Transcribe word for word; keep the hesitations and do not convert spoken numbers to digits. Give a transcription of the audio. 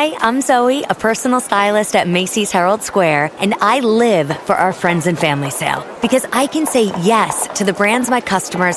Hi, I'm Zoe, a personal stylist at Macy's Herald Square, and I live for our friends and family sale because I can say yes to the brands my customers